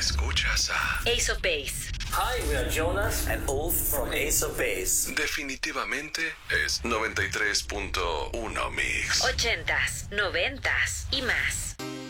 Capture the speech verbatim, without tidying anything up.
Escuchas a Ace of Base. Hi, we are Jonas and Ulf from Ace of Base. Definitivamente es noventa y tres punto uno Mix. Ochentas, noventas y más.